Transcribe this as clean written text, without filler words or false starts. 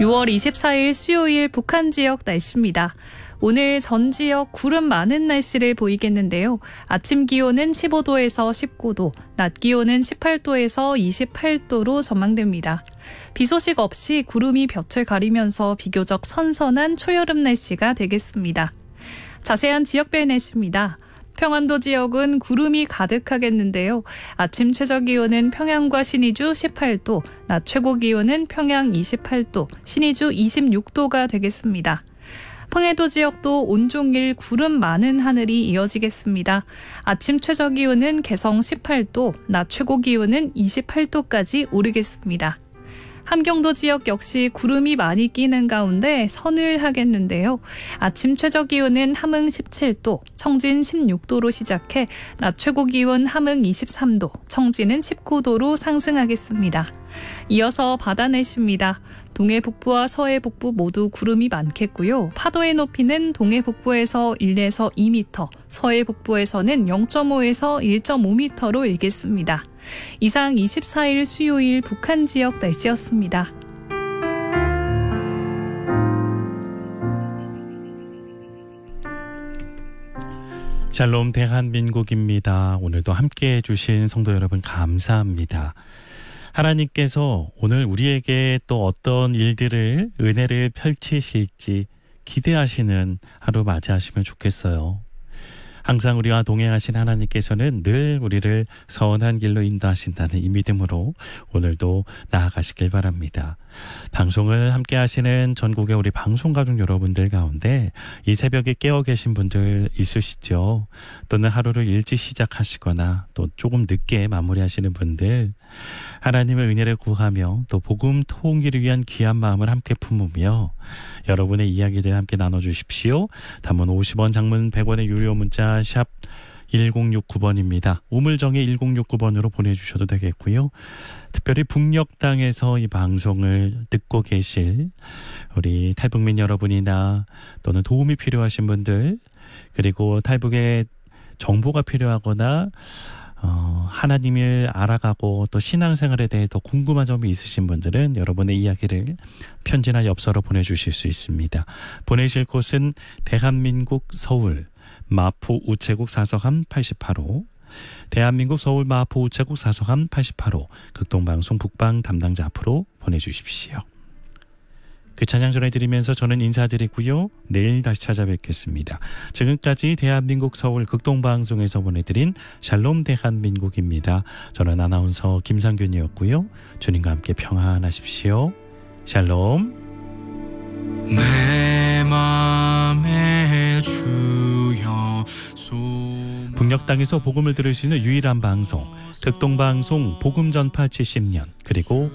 6월 24일 수요일 북한 지역 날씨입니다. 오늘 전 지역 구름 많은 날씨를 보이겠는데요. 아침 기온은 15도에서 19도, 낮 기온은 18도에서 28도로 전망됩니다. 비 소식 없이 구름이 볕을 가리면서 비교적 선선한 초여름 날씨가 되겠습니다. 자세한 지역별 날씨입니다. 평안도 지역은 구름이 가득하겠는데요. 아침 최저기온은 평양과 신의주 18도, 낮 최고기온은 평양 28도, 신의주 26도가 되겠습니다. 평해도 지역도 온종일 구름 많은 하늘이 이어지겠습니다. 아침 최저기온은 개성 18도, 낮 최고기온은 28도까지 오르겠습니다. 함경도 지역 역시 구름이 많이 끼는 가운데 서늘하겠는데요. 아침 최저기온은 함흥 17도, 청진 16도로 시작해 낮 최고기온 함흥 23도, 청진은 19도로 상승하겠습니다. 이어서 바다 날씨입니다. 동해 북부와 서해 북부 모두 구름이 많겠고요. 파도의 높이는 동해 북부에서 1에서 2m, 서해 북부에서는 0.5에서 1.5m로 일겠습니다. 이상 24일 수요일 북한 지역 날씨였습니다. 샬롬 대한민국입니다. 오늘도 함께해 주신 성도 여러분 감사합니다. 하나님께서 오늘 우리에게 또 어떤 일들을 은혜를 펼치실지 기대하시는 하루 맞이하시면 좋겠어요. 항상 우리와 동행하신 하나님께서는 늘 우리를 선한 길로 인도하신다는 이 믿음으로 오늘도 나아가시길 바랍니다. 방송을 함께 하시는 전국의 우리 방송가족 여러분들 가운데 이 새벽에 깨어 계신 분들 있으시죠? 또는 하루를 일찍 시작하시거나 또 조금 늦게 마무리하시는 분들, 하나님의 은혜를 구하며 또 복음 통일을 위한 귀한 마음을 함께 품으며 여러분의 이야기들 함께 나눠주십시오. 단문 50원, 장문 100원의 유료 문자 샵 1069번입니다. 우물정의 1069번으로 보내주셔도 되겠고요. 특별히 북녘 땅에서 이 방송을 듣고 계실 우리 탈북민 여러분이나 또는 도움이 필요하신 분들, 그리고 탈북의 정보가 필요하거나 하나님을 알아가고 또 신앙생활에 대해 더 궁금한 점이 있으신 분들은 여러분의 이야기를 편지나 엽서로 보내주실 수 있습니다. 보내실 곳은 대한민국 서울 마포 우체국 사서함 88호, 대한민국 서울 마포 우체국 사서함 88호, 극동방송 북방 담당자 앞으로 보내주십시오. 그 찬양 전해드리면서 저는 인사드리고요. 내일 다시 찾아뵙겠습니다. 지금까지 대한민국 서울 극동방송에서 보내드린 샬롬 대한민국입니다. 저는 아나운서 김상균이었고요. 주님과 함께 평안하십시오. 샬롬. 내 맘에 주여 북녘 땅에서 복음을 들을 수 있는 유일한 방송, 극동방송 복음 전파 70년, 그리고